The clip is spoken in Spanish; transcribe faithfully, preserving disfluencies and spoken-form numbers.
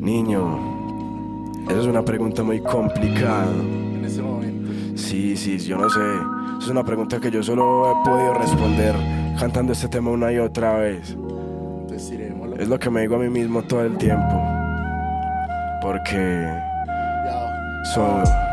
Niño, esa es una pregunta muy complicada. En ese momento. Sí, sí, yo no sé. Es una pregunta que yo solo he podido responder cantando este tema una y otra vez. Entonces tirémoslo. Es lo que me digo a mí mismo todo el tiempo. Porque Ya. soy...